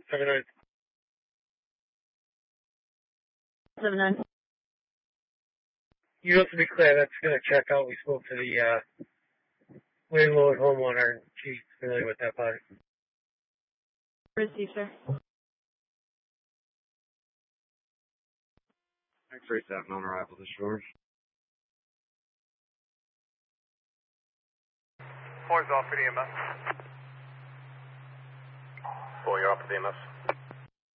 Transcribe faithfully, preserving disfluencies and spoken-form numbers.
seven nine. seven nine. You have to be clear, that's going to check out. We spoke to the uh, landlord homeowner, and she's familiar with that part. Receive, sir. X-ray seven on arrival to shore. Four's off for the E M S. Four, you're off for the E M S.